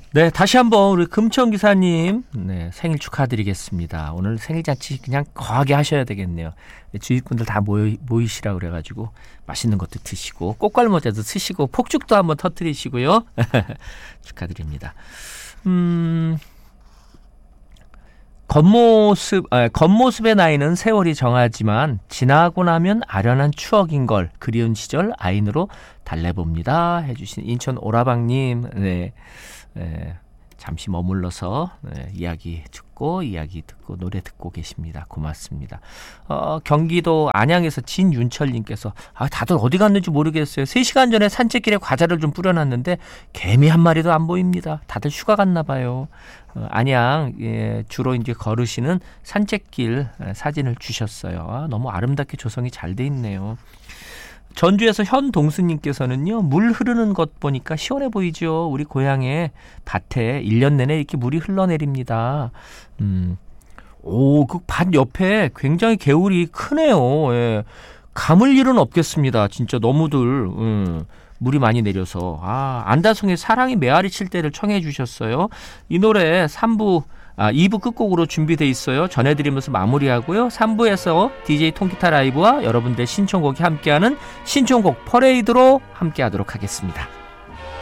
네, 다시 한번 우리 금천 기사님, 네, 생일 축하드리겠습니다. 오늘 생일 잔치 그냥 거하게 하셔야 되겠네요. 주위분들 다 모이시라 그래가지고 맛있는 것도 드시고 꽃갈모자도 쓰시고 폭죽도 한번 터뜨리시고요. 축하드립니다. 겉모습의 나이는 세월이 정하지만 지나고 나면 아련한 추억인 걸 그리운 시절 아인으로 달래봅니다. 해주신 인천 오라방님, 네. 잠시 머물러서 이야기 듣고 노래 듣고 계십니다. 고맙습니다. 경기도 안양에서 진윤철님께서 다들 어디 갔는지 모르겠어요. 3시간 전에 산책길에 과자를 좀 뿌려놨는데 개미 한 마리도 안 보입니다. 다들 휴가 갔나 봐요. 안양 주로 이제 걸으시는 산책길 사진을 주셨어요. 너무 아름답게 조성이 잘 돼 있네요. 전주에서 현동수님께서는요, 물 흐르는 것 보니까 시원해 보이죠. 우리 고향의 밭에 1년 내내 이렇게 물이 흘러내립니다. 그 밭 옆에 굉장히 개울이 크네요. 예. 가물 일은 없겠습니다. 진짜 너무들 물이 많이 내려서. 안다송의 사랑이 메아리 칠 때를 청해 주셨어요. 이 노래 2부 끝곡으로 준비되어 있어요. 전해드리면서 마무리하고요. 3부에서 DJ 통기타 라이브와 여러분들 신청곡이 함께하는 신청곡 퍼레이드로 함께하도록 하겠습니다.